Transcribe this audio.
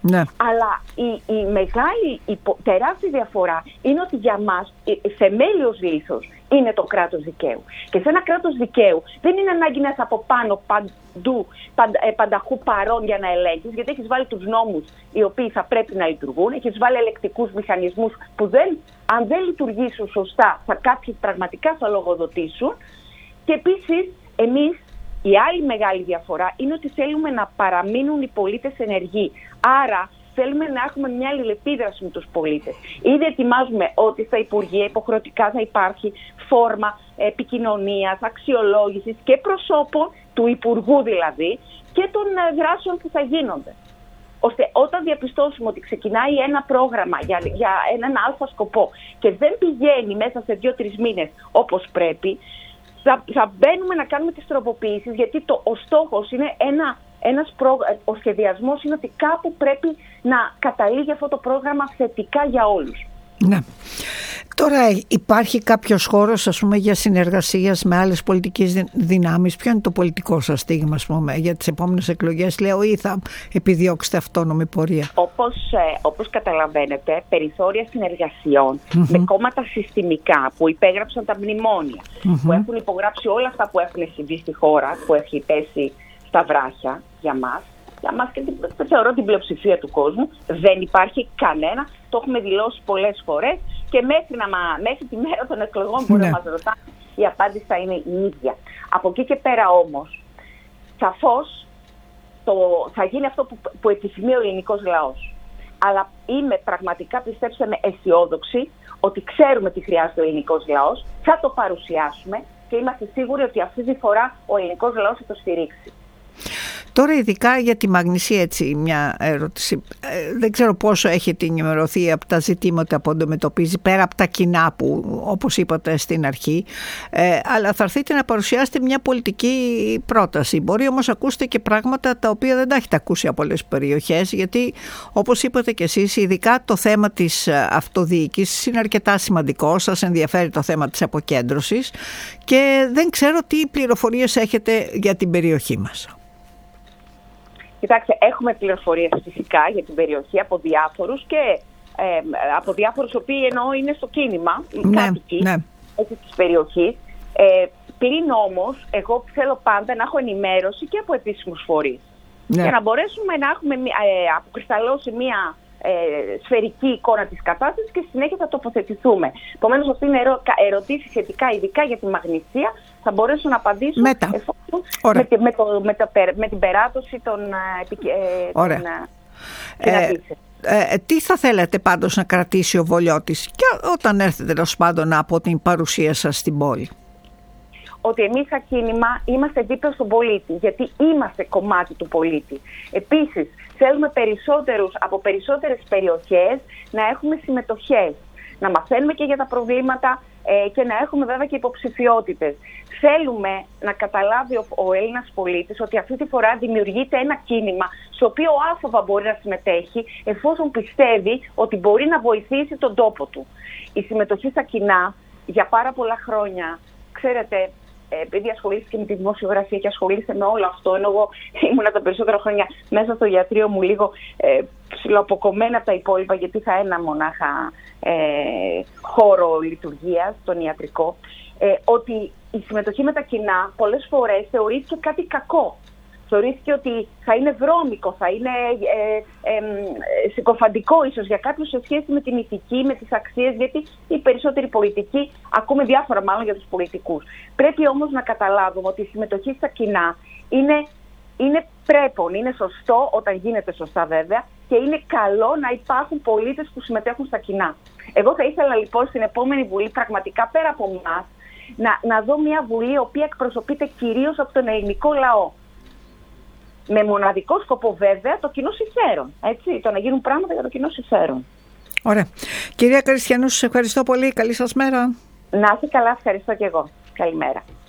Ναι. Αλλά η μεγάλη, τεράστια διαφορά είναι ότι για μας θεμέλιος λήθος είναι το κράτος δικαίου. Και σε ένα κράτος δικαίου δεν είναι ανάγκη να είσαι από πάνω πανταχού παρόν για να ελέγχεις, γιατί έχεις βάλει τους νόμους οι οποίοι θα πρέπει να λειτουργούν, έχεις βάλει ελεκτικούς μηχανισμούς που αν δεν λειτουργήσουν σωστά, κάποιοι πραγματικά θα λογοδοτήσουν. Και επίσης, εμείς, η άλλη μεγάλη διαφορά είναι ότι θέλουμε να παραμείνουν οι πολίτες ενεργοί. Άρα, θέλουμε να έχουμε μια αλληλεπίδραση με τους πολίτες. Ήδη ετοιμάζουμε ότι στα Υπουργεία υποχρεωτικά θα υπάρχει φόρμα επικοινωνίας, αξιολόγησης και προσώπων, του Υπουργού δηλαδή, και των δράσεων που θα γίνονται. Ώστε όταν διαπιστώσουμε ότι ξεκινάει ένα πρόγραμμα για έναν αλφα σκοπό και δεν πηγαίνει μέσα σε 2-3 μήνες όπως πρέπει, θα μπαίνουμε να κάνουμε τις τροποποιήσεις, γιατί ο στόχος είναι ο σχεδιασμός είναι ότι κάπου πρέπει να καταλήγει αυτό το πρόγραμμα θετικά για όλους. Ναι. Τώρα υπάρχει κάποιος χώρος, ας πούμε, για συνεργασίας με άλλες πολιτικές δυνάμεις? Ποιο είναι το πολιτικό σας στίγμα, ας πούμε, για τις επόμενες εκλογές, λέω, ή θα επιδιώξετε αυτόνομη πορεία? Όπως καταλαβαίνετε, περιθώρια συνεργασιών με κόμματα συστημικά που υπέγραψαν τα μνημόνια, που έχουν υπογράψει όλα αυτά που έχουν συμβεί στη χώρα, που έχει πέσει στα βράχια για μας και θεωρώ την πλειοψηφία του κόσμου, δεν υπάρχει κανένα. Το έχουμε δηλώσει πολλές φορές και μέχρι τη μέρα των εκλογών που να μας ρωτάνε, η απάντηση θα είναι η ίδια. Από εκεί και πέρα όμως, σαφώς θα γίνει αυτό που επιθυμεί ο ελληνικός λαός. Αλλά είμαι πραγματικά, πιστέψτε με, αισιόδοξη ότι ξέρουμε τι χρειάζεται ο ελληνικός λαός, θα το παρουσιάσουμε και είμαστε σίγουροι ότι αυτή τη φορά ο ελληνικός λαός θα το στηρίξει. Τώρα ειδικά για τη Μάγνηση, έτσι μια ερώτηση. Δεν ξέρω πόσο έχετε ενημερωθεί από τα ζητήματα που αντιμετωπίζει, πέρα από τα κοινά που, όπως είπατε στην αρχή, αλλά θα έρθετε να παρουσιάσετε μια πολιτική πρόταση. Μπορεί όμως να ακούσετε και πράγματα τα οποία δεν τα έχετε ακούσει από πολλές περιοχές, γιατί όπως είπατε και εσείς, ειδικά το θέμα της αυτοδιοίκησης είναι αρκετά σημαντικό. Σας ενδιαφέρει το θέμα της αποκέντρωσης και δεν ξέρω τι πληροφορίες έχετε για την περιοχή μας. Κοιτάξτε, έχουμε πληροφορίες φυσικά για την περιοχή από διάφορους και από διάφορους οποίοι είναι στο κίνημα, οι κάτοικοι της περιοχής. Πλην όμως, εγώ θέλω πάντα να έχω ενημέρωση και από επίσημους φορείς. Για να μπορέσουμε να έχουμε αποκρισταλώσει μια σφαιρική εικόνα της κατάστασης και στη συνέχεια θα τοποθετηθούμε. Επομένως, αυτή είναι ερωτήσεις σχετικά ειδικά για τη Μαγνησία. Θα μπορέσω να απαντήσω με την περάτωση των συναντήσεων. Τι θα θέλετε πάντως να κρατήσει ο Βολιώτης και όταν έρθετε τέλος πάντων από την παρουσία σας στην πόλη? Ότι εμείς σαν κίνημα είμαστε δίπλα στον πολίτη, γιατί είμαστε κομμάτι του πολίτη. Επίσης, θέλουμε από περισσότερες περιοχές να έχουμε συμμετοχές, να μαθαίνουμε και για τα προβλήματα και να έχουμε βέβαια και υποψηφιότητες. Θέλουμε να καταλάβει ο Έλληνας πολίτης ότι αυτή τη φορά δημιουργείται ένα κίνημα στο οποίο άφοβα μπορεί να συμμετέχει, εφόσον πιστεύει ότι μπορεί να βοηθήσει τον τόπο του. Η συμμετοχή στα κοινά για πάρα πολλά χρόνια, ξέρετε, επειδή ασχολήθηκα με τη δημοσιογραφία και ασχολήθηκα με όλο αυτό, ενώ εγώ ήμουνα τα περισσότερα χρόνια μέσα στο ιατρείο μου λίγο ψιλοαποκομμένα από τα υπόλοιπα, γιατί είχα ένα μονάχα χώρο λειτουργίας, τον ιατρικό, ότι η συμμετοχή με τα κοινά πολλές φορές θεωρήθηκε κάτι κακό. Θεωρήθηκε ότι θα είναι βρώμικο, θα είναι συκοφαντικό ίσως για κάποιους σε σχέση με την ηθική, με τις αξίες, γιατί οι περισσότεροι πολιτικοί ακούμε διάφορα μάλλον για τους πολιτικούς. Πρέπει όμως να καταλάβουμε ότι η συμμετοχή στα κοινά είναι πρέπον, είναι σωστό όταν γίνεται σωστά βέβαια και είναι καλό να υπάρχουν πολίτες που συμμετέχουν στα κοινά. Εγώ θα ήθελα λοιπόν στην επόμενη Βουλή πραγματικά πέρα από εμάς να δω μια Βουλή η οποία εκπροσωπείται κυρίως από τον ελληνικό λαό. Με μοναδικό σκοπό βέβαια το κοινό συμφέρον. Έτσι, το να γίνουν πράγματα για το κοινό συμφέρον. Ωραία. Κυρία Καριστιανού, σας ευχαριστώ πολύ. Καλή σας μέρα. Να είστε καλά, ευχαριστώ και εγώ. Καλημέρα.